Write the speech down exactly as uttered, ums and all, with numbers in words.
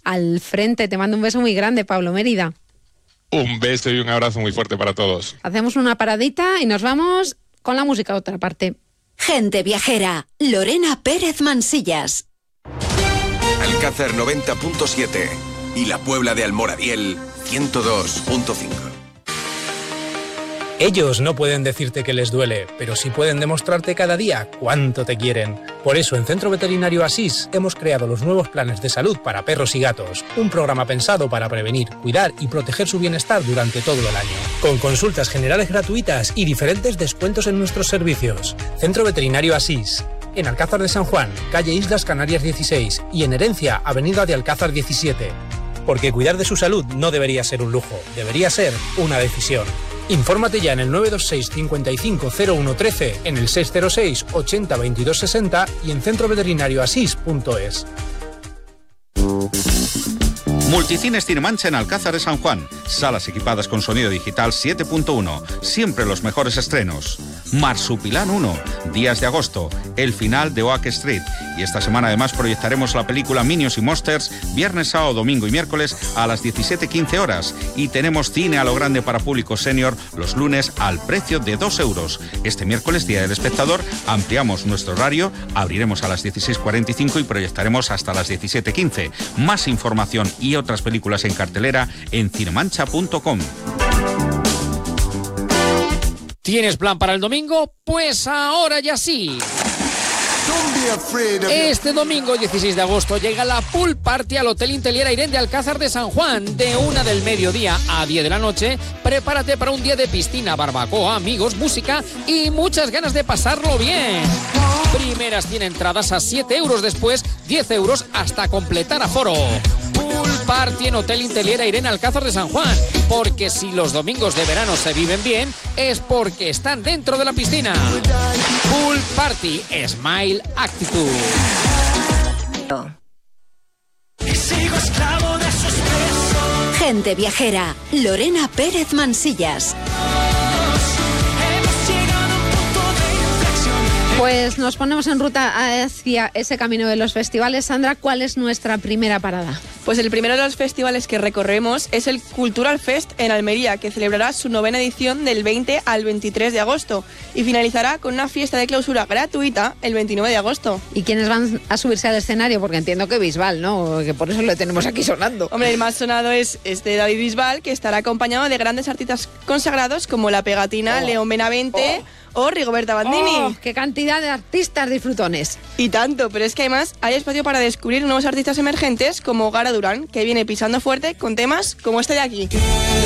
al frente. Te mando un beso muy grande, Pablo Mérida. Un beso y un abrazo muy fuerte para todos. Hacemos una paradita y nos vamos con la música a otra parte. Gente viajera, Lorena Pérez Mansillas. Alcázar noventa punto siete y la Puebla de Almoradiel ciento dos punto cinco. Ellos no pueden decirte que les duele, pero sí pueden demostrarte cada día cuánto te quieren. Por eso en Centro Veterinario Asís hemos creado los nuevos planes de salud para perros y gatos, un programa pensado para prevenir, cuidar y proteger su bienestar durante todo el año, con consultas generales gratuitas y diferentes descuentos en nuestros servicios. Centro Veterinario Asís, en Alcázar de San Juan, calle Islas Canarias dieciséis, y en Herencia, avenida de Alcázar diecisiete. Porque cuidar de su salud no debería ser un lujo, debería ser una decisión. Infórmate ya en el nueve dos seis, cincuenta y cinco, cero uno trece, en el seis cero seis, ochenta, veintidós sesenta y en centro veterinario asís punto es. Multicines Cinemancha en Alcázar de San Juan. Salas equipadas con sonido digital siete punto uno. Siempre los mejores estrenos. Marsupilán uno. Días de agosto. El final de Oak Street. Y esta semana además proyectaremos la película Minions y Monsters viernes, sábado, domingo y miércoles a las diecisiete quince horas. Y tenemos cine a lo grande para público senior los lunes al precio de dos euros. Este miércoles, Día del Espectador, ampliamos nuestro horario. Abriremos a las dieciséis cuarenta y cinco y proyectaremos hasta las diecisiete quince. Más información y otras películas en cartelera en cinemancha punto com. ¿Tienes plan para el domingo? Pues ahora ya sí. Este domingo dieciséis de agosto llega la Pool Party al Hotel Intelier Airén de Alcázar de San Juan. De una del mediodía a diez de la noche, prepárate para un día de piscina, barbacoa, amigos, música y muchas ganas de pasarlo bien. Primeras cien entradas a siete euros, después diez euros hasta completar aforo. Pool Party en Hotel Intelier Airén Alcázar de San Juan. Porque si los domingos de verano se viven bien, es porque están dentro de la piscina. Pool Party, Smile Actitude. Sigo esclavo de sus besos. Gente viajera, Lorena Pérez Mansillas. Pues nos ponemos en ruta hacia ese camino de los festivales. Sandra, ¿cuál es nuestra primera parada? Pues el primero de los festivales que recorremos es el Cultural Fest en Almería, que celebrará su novena edición del veinte al veintitrés de agosto y finalizará con una fiesta de clausura gratuita el veintinueve de agosto. ¿Y quiénes van a subirse al escenario? Porque entiendo que Bisbal, ¿no? Que por eso lo tenemos aquí sonando. Hombre, el más sonado es este David Bisbal, que estará acompañado de grandes artistas consagrados como La Pegatina, oh. León Benavente... Oh. o Rigoberta Bandini. ¡Oh, qué cantidad de artistas disfrutones! Y tanto, pero es que además hay espacio para descubrir nuevos artistas emergentes como Gara Durán, que viene pisando fuerte con temas como este de aquí.